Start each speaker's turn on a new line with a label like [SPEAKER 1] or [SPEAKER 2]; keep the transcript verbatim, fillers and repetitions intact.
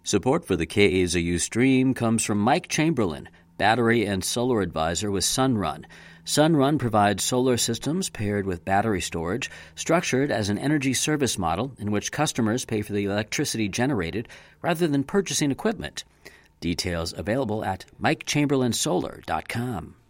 [SPEAKER 1] Support for the K A Z U stream comes from Mike Chamberlain, Battery and Solar Advisor with Sunrun. Sunrun provides solar systems paired with battery storage, structured as an energy service model in which customers pay for the electricity generated rather than purchasing equipment. Details available at mike chamberlain solar dot com.